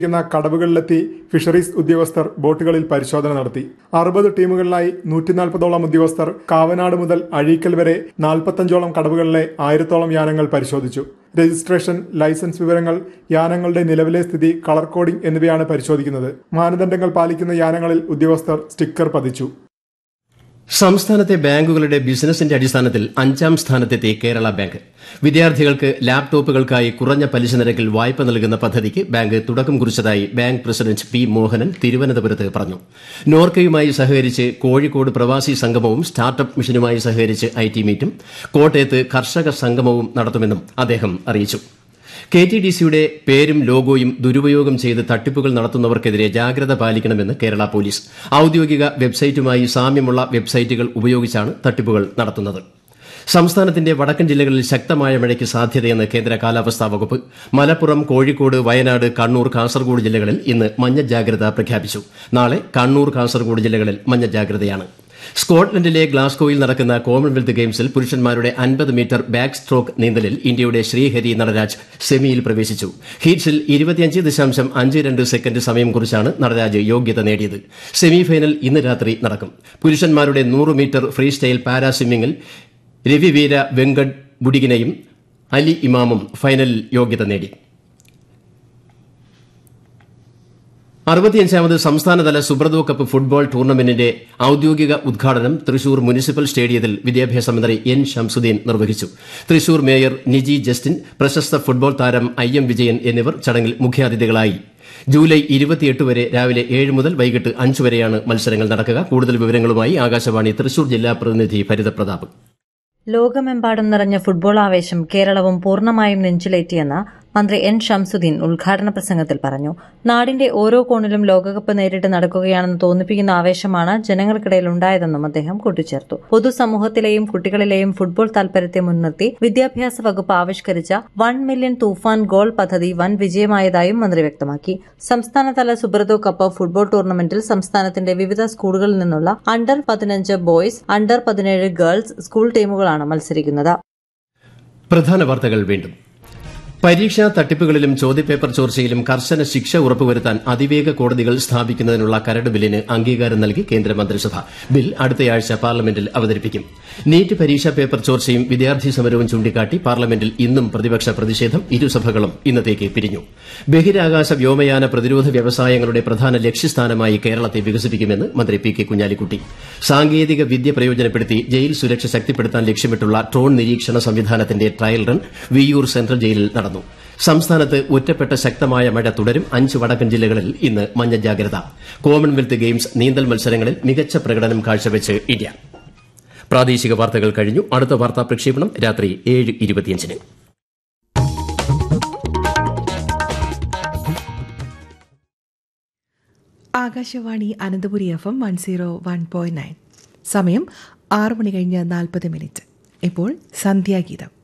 കടവുകളിലെത്തി fisheries ഉദ്യോഗസ്ഥർ ബോട്ടുകളിൽ പരിശോധന നടത്തി. 60 ടീമുകളിലായി 140ഓളം ഉദ്യോഗസ്ഥർ കാവനാട് മുതൽ അഴീക്കൽ വരെ 45ഓളം കടവുകളിലെ 1000ഓളം യാനങ്ങൾ പരിശോധിച്ചു. രജിസ്ട്രേഷൻ, ലൈസൻസ് വിവരങ്ങൾ, യാനങ്ങളുടെ നിലവിലെ സ്ഥിതി, കളർ കോഡിംഗ് എന്നിവയാണ് പരിശോധിക്കുന്നത്. മാനദണ്ഡങ്ങൾ പാലിക്കുന്ന യാനങ്ങളിൽ ഉദ്യോഗസ്ഥർ സ്റ്റിക്കർ പതിച്ചു. സംസ്ഥാനത്തെ ബാങ്കുകളുടെ ബിസിനസിന്റെ അടിസ്ഥാനത്തിൽ 5ാം സ്ഥാനത്തെത്തി കേരള ബാങ്ക്. വിദ്യാർത്ഥികൾക്ക് ലാപ്ടോപ്പുകൾക്കായി കുറഞ്ഞ പലിശ നിരക്കിൽ വായ്പ നൽകുന്ന പദ്ധതിക്ക് ബാങ്ക് തുടക്കം കുറിച്ചതായി ബാങ്ക് പ്രസിഡന്റ് പി മോഹനൻ തിരുവനന്തപുരത്ത് പറഞ്ഞു. നോർക്കയുമായി സഹകരിച്ച് കോഴിക്കോട് പ്രവാസി സംഗമവും സ്റ്റാർട്ടപ്പ് മിഷനുമായി സഹകരിച്ച് IT മീറ്റും കോട്ടയത്ത് കർഷക സംഗമവും നടത്തുമെന്നും അദ്ദേഹം അറിയിച്ചു. KTDCയുടെ പേരും ലോഗോയും ദുരുപയോഗം ചെയ്ത് തട്ടിപ്പുകൾ നടത്തുന്നവർക്കെതിരെ ജാഗ്രത പാലിക്കണമെന്ന് കേരള പോലീസ്. ഔദ്യോഗിക വെബ്സൈറ്റുമായി സാമ്യമുള്ള വെബ്സൈറ്റുകൾ ഉപയോഗിച്ചാണ് തട്ടിപ്പുകൾ നടത്തുന്നത്. സംസ്ഥാനത്തിന്റെ വടക്കൻ ജില്ലകളിൽ ശക്തമായ മഴയ്ക്ക് സാധ്യതയെന്ന് കേന്ദ്ര കാലാവസ്ഥാ വകുപ്പ്. മലപ്പുറം, കോഴിക്കോട്, വയനാട്, കണ്ണൂർ, കാസർഗോഡ് ജില്ലകളിൽ ഇന്ന് മഞ്ഞ ജാഗ്രത പ്രഖ്യാപിച്ചു. നാളെ കണ്ണൂർ, കാസർഗോഡ് ജില്ലകളിൽ മഞ്ഞ ജാഗ്രതയാണ്. സ്കോട്ട്ലൻഡിലെ ഗ്ലാസ്ഗോയിൽ നടക്കുന്ന കോമൺവെൽത്ത് ഗെയിംസിൽ പുരുഷന്മാരുടെ 50 മീറ്റർ ബാക്ക് സ്ട്രോക്ക് നീന്തലിൽ ഇന്ത്യയുടെ ശ്രീഹരി നടരാജ് സെമിയിൽ പ്രവേശിച്ചു. ഹീറ്റ്സിൽ 25.52 സെക്കൻഡ് സമയം കുറിച്ചാണ് നടരാജ് യോഗ്യത നേടിയത്. സെമിഫൈനൽ ഇന്ന് രാത്രി നടക്കും. പുരുഷന്മാരുടെ 100 metre free style para സ്വിമ്മിംഗിൽ Raviveera Venkat ബുഡിഗിനയും Ali ഇമാമും ഫൈനലിൽ യോഗ്യത നേടി. 65ാമത് സംസ്ഥാനതല സുബ്രതോ കപ്പ് ഫുട്ബോൾ ടൂർണമെന്റിന്റെ ഔദ്യോഗിക ഉദ്ഘാടനം തൃശൂർ മുനിസിപ്പൽ സ്റ്റേഡിയത്തിൽ വിദ്യാഭ്യാസ മന്ത്രി N. ഷംസുദ്ദീൻ നിർവഹിച്ചു. തൃശൂർ മേയർ നിജി ജസ്റ്റിൻ, പ്രശസ്ത ഫുട്ബോൾ താരം IM വിജയൻ എന്നിവർ ചടങ്ങിൽ മുഖ്യാതിഥികളായി. ജൂലൈ 28 വരെ രാവിലെ 7 മുതൽ വൈകിട്ട് 5 വരെയാണ് മത്സരങ്ങൾ നടക്കുക. കൂടുതൽ വിവരങ്ങളുമായി ആകാശവാണി തൃശൂർ ജില്ലാ പ്രതിനിധി ഭരിത പ്രതാപ്. ലോകമെമ്പാടും നിറഞ്ഞ ഫുട്ബോൾ ആവേശം കേരളവും പൂർണ്ണമായും നെഞ്ചിലേറ്റിയെന്ന് മന്ത്രി N. ഷംസുദ്ദീൻ ഉദ്ഘാടന പ്രസംഗത്തിൽ പറഞ്ഞു. നാടിന്റെ ഓരോ കോണിലും ലോകകപ്പ് നേരിട്ട് നടക്കുകയാണെന്ന് തോന്നിപ്പിക്കുന്ന ആവേശമാണ് ജനങ്ങൾക്കിടയിൽ ഉണ്ടായതെന്നും അദ്ദേഹം കൂട്ടിച്ചേർത്തു. പൊതുസമൂഹത്തിലെയും കുട്ടികളിലെയും ഫുട്ബോൾ താൽപര്യത്തെ മുൻനിർത്തി വിദ്യാഭ്യാസ വകുപ്പ് ആവിഷ്കരിച്ച 1 മില്യൺ തൂഫാൻ ഗോൾ പദ്ധതി വൻ വിജയമായതായും മന്ത്രി വ്യക്തമാക്കി. സംസ്ഥാനതല സുബ്രതോ കപ്പ് ഫുട്ബോൾ ടൂർണമെന്റിൽ സംസ്ഥാനത്തിന്റെ വിവിധ സ്കൂളുകളിൽ നിന്നുള്ള under 15 boys, under 17 girls school ടീമുകളാണ് മത്സരിക്കുന്നത്. പ്രധാന വാർത്തകൾ വീണ്ടും. പരീക്ഷാ തട്ടിപ്പുകളിലും ചോദ്യപേപ്പർ ചോർച്ചയിലും കർശന ശിക്ഷ ഉറപ്പുവരുത്താൻ അതിവേഗ കോടതികൾ സ്ഥാപിക്കുന്നതിനുള്ള കരട് ബില്ലിന് അംഗീകാരം നൽകി കേന്ദ്രമന്ത്രിസഭ. ബിൽ അടുത്തയാഴ്ച പാർലമെന്റിൽ അവതരിപ്പിക്കും. നീറ്റ് പരീക്ഷാ പേപ്പർ ചോർച്ചയും വിദ്യാർത്ഥി സമരവും ചൂണ്ടിക്കാട്ടി പാർലമെന്റിൽ ഇന്നും പ്രതിപക്ഷ പ്രതിഷേധം. ഇരുസഭകളും ഇന്നത്തേക്ക് പിരിഞ്ഞു. ബഹിരാകാശ വ്യോമയാന പ്രതിരോധ വ്യവസായങ്ങളുടെ പ്രധാന ലക്ഷ്യസ്ഥാനമായി കേരളത്തെ വികസിപ്പിക്കുമെന്ന് മന്ത്രി P. K. കുഞ്ഞാലിക്കുട്ടി. സാങ്കേതിക വിദ്യ പ്രയോജനപ്പെടുത്തി ജയിൽ സുരക്ഷ ശക്തിപ്പെടുത്താൻ ലക്ഷ്യമിട്ടുള്ള ഡ്രോൺ നിരീക്ഷണ സംവിധാനത്തിന്റെ ട്രയൽ റൺ വിയ്യൂർ സെൻട്രൽ ജയിലിൽ നടന്നു. സംസ്ഥാനത്ത് ഒറ്റപ്പെട്ട ശക്തമായ മഴ തുടരും. 5 വടക്കൻ ജില്ലകളിൽ ഇന്ന് മഞ്ഞ ജാഗ്രത. കോമൺവെൽത്ത് ഗെയിംസ് നീന്തൽ മത്സരങ്ങളിൽ മികച്ച പ്രകടനം കാഴ്ചവെച്ച് ഇന്ത്യ. പ്രാദേശിക വാർത്തകൾ കഴിഞ്ഞു. അടുത്ത വാർത്താ പ്രക്ഷേപണം രാത്രി 7:25. ആകാശവാണി അനന്തപുരി FM 101.9. സമയം 6 മണി കഴിഞ്ഞ് 40 മിനിറ്റ്. ഇപ്പോൾ സന്ധ്യാഗീതം.